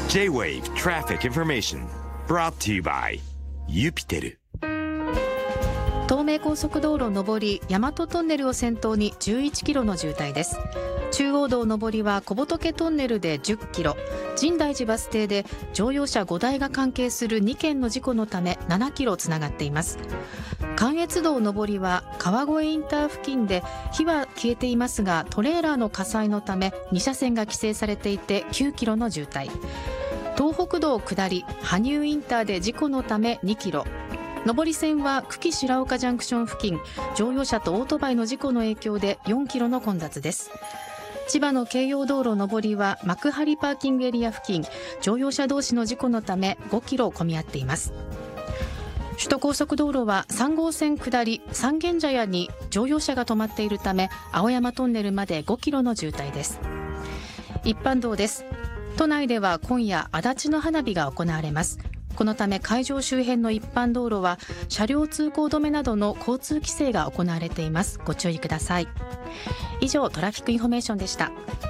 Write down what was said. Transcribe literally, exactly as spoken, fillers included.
J-Wave Traffic Information brought to you by ユピテル。 東名高速道路上り大和トンネルを先頭にじゅういちキロの渋滞です。中央道上りは小仏トンネルでじゅっキロ、深大寺バス停で乗用車ごだいが関係するにけんの事故のためななキロつながっています。関越道上りは川越インター付近で火は消えていますが、トレーラーの火災のために車線が規制されていてきゅうキロの渋滞。東北道下り羽生インターで事故のためにキロ、上り線は久喜白岡ジャンクション付近、乗用車とオートバイの事故の影響でよんキロの混雑です。千葉の京葉道路上りは幕張パーキングエリア付近、乗用車同士の事故のためごキロ混み合っています。首都高速道路はさん号線下り三軒茶屋に乗用車が止まっているため青山トンネルまでごキロの渋滞です。一般道です。都内では今夜足立の花火が行われます。このため会場周辺の一般道路は車両通行止めなどの交通規制が行われています。ご注意ください。以上、トラフィックインフォメーションでした。